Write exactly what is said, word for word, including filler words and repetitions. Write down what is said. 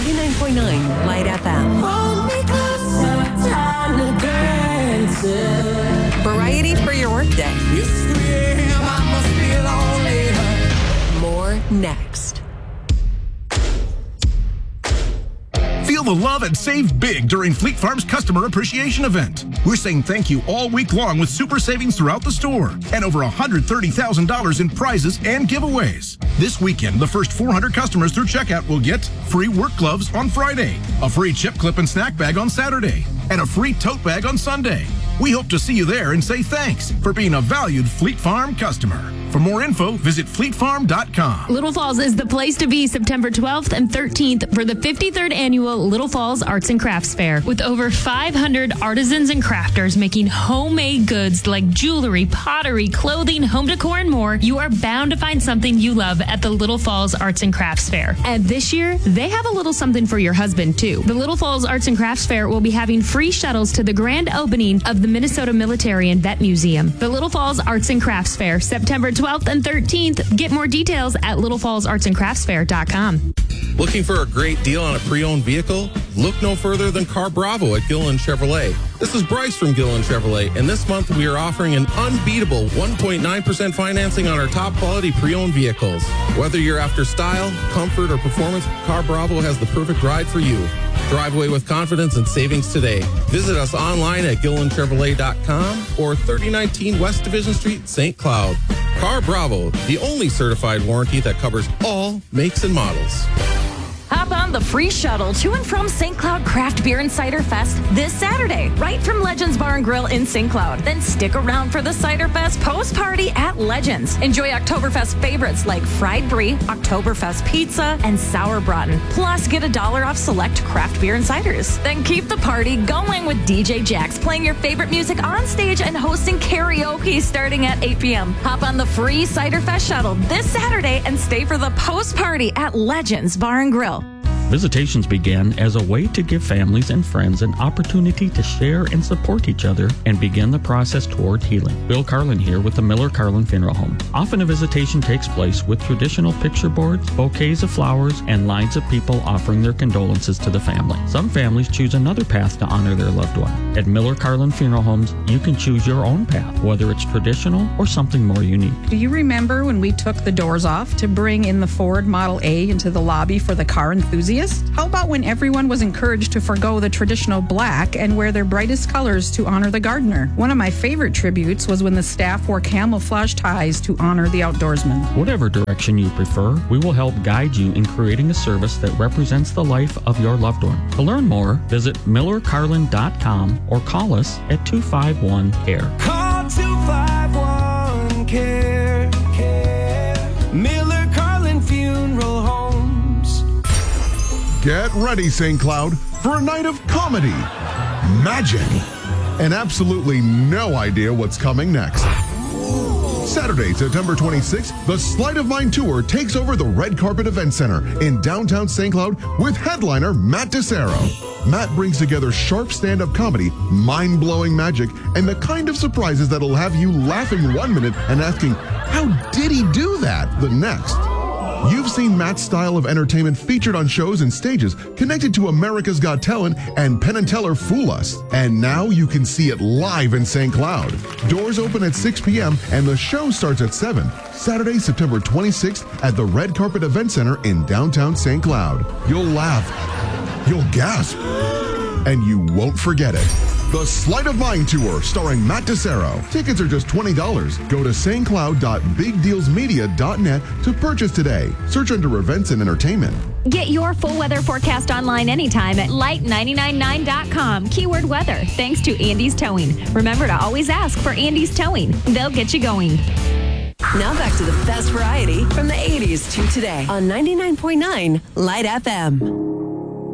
ninety-nine point nine Light F M. Variety for your workday. It's three a.m. I must be lonely. More next. Feel the love and save big during Fleet Farm's Customer Appreciation Event. We're saying thank you all week long with super savings throughout the store and over one hundred thirty thousand dollars in prizes and giveaways. This weekend, the first four hundred customers through checkout will get free work gloves on Friday, a free chip clip and snack bag on Saturday, and a free tote bag on Sunday. We hope to see you there and say thanks for being a valued Fleet Farm customer. For more info, visit fleet farm dot com. Little Falls is the place to be September twelfth and thirteenth for the fifty-third Annual Little Falls Arts and Crafts Fair. With over five hundred artisans and crafters making homemade goods like jewelry, pottery, clothing, home decor, and more, you are bound to find something you love at the Little Falls Arts and Crafts Fair. And this year, they have a little something for your husband, too. The Little Falls Arts and Crafts Fair will be having free shuttles to the grand opening of the Minnesota Military and Vet Museum. The Little Falls Arts and Crafts Fair, September twelfth and thirteenth. Get more details at little falls arts and crafts fair dot com. Looking for a great deal on a pre-owned vehicle? Look no further than Car Bravo at Gilliland Chevrolet. This is Bryce from Gilliland Chevrolet, and this month we are offering an unbeatable one point nine percent financing on our top quality pre-owned vehicles. Whether you're after style, comfort, or performance, Car Bravo has the perfect ride for you. Drive away with confidence and savings today. Visit us online at gilliland chevrolet dot com or thirty nineteen West Division Street, Saint Cloud. Car Bravo, the only certified warranty that covers all makes and models. Hop on the free shuttle to and from Saint Cloud Craft Beer and Cider Fest this Saturday, right from Legends Bar and Grill in Saint Cloud. Then stick around for the Cider Fest post party at Legends. Enjoy Oktoberfest favorites like fried brie, Oktoberfest pizza, and sauerbraten. Plus, get a dollar off select craft beer and ciders. Then keep the party going with D J Jax playing your favorite music on stage and hosting karaoke starting at eight p.m. Hop on the free Cider Fest shuttle this Saturday and stay for the post party at Legends Bar and Grill. Visitations began as a way to give families and friends an opportunity to share and support each other and begin the process toward healing. Bill Carlin here with the Miller Carlin Funeral Home. Often a visitation takes place with traditional picture boards, bouquets of flowers, and lines of people offering their condolences to the family. Some families choose another path to honor their loved one. At Miller Carlin Funeral Homes, you can choose your own path, whether it's traditional or something more unique. Do you remember when we took the doors off to bring in the Ford Model A into the lobby for the car enthusiast? How about when everyone was encouraged to forgo the traditional black and wear their brightest colors to honor the gardener? One of my favorite tributes was when the staff wore camouflage ties to honor the outdoorsman. Whatever direction you prefer, we will help guide you in creating a service that represents the life of your loved one. To learn more, visit miller carlin dot com or call us at two five one C A R E. Call two five one C A R E. Miller Carlin Funeral Homes. Get ready, Saint Cloud, for a night of comedy, magic, and absolutely no idea what's coming next. Saturday, September twenty-sixth, the Sleight of Mind Tour takes over the Red Carpet Event Center in downtown Saint Cloud with headliner Matt DeSero. Matt brings together sharp stand-up comedy, mind-blowing magic, and the kind of surprises that'll have you laughing one minute and asking, how did he do that, the next? You've seen Matt's style of entertainment featured on shows and stages connected to America's Got Talent and Penn and Teller Fool Us. And now you can see it live in Saint Cloud. Doors open at six p.m. and the show starts at seven. Saturday, September twenty-sixth at the Red Carpet Event Center in downtown Saint Cloud. You'll laugh, you'll gasp, and you won't forget it. The Sleight of Mind Tour, starring Matt DeSero. Tickets are just twenty dollars. Go to s t cloud dot big deals media dot net to purchase today. Search under events and entertainment. Get your full weather forecast online anytime at light nine nine nine dot com. Keyword weather, thanks to Andy's Towing. Remember to always ask for Andy's Towing. They'll get you going. Now back to the best variety from the eighties to today on ninety-nine point nine Light F M.